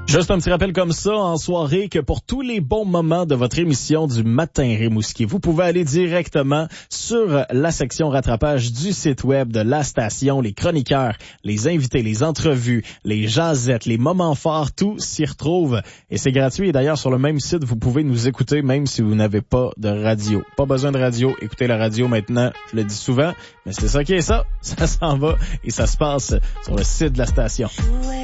Juste un petit rappel comme ça en soirée que pour tous les bons moments de votre émission du matin Rimouski, vous pouvez aller directement sur la section rattrapage du site web de la station, les chroniqueurs, les invités, les entrevues, les jazettes, les moments forts, tout s'y retrouve et c'est gratuit. Et d'ailleurs, sur le même site, vous pouvez nous écouter même si vous n'avez pas de radio. Pas besoin de radio, écoutez la radio maintenant, je le dis souvent, mais c'est ça qui est ça s'en va et ça se passe sur le site de la station.